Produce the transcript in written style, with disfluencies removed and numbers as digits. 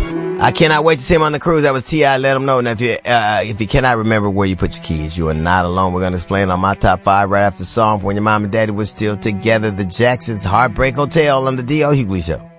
I cannot wait to see him on the cruise. That was T.I. Let him know. And if you cannot remember where you put your keys, you are not alone. We're going to explain on my top 5 right after the song When Your Mom and Daddy Was Still Together. The Jacksons, Heartbreak Hotel on the D.L. Hughley Show.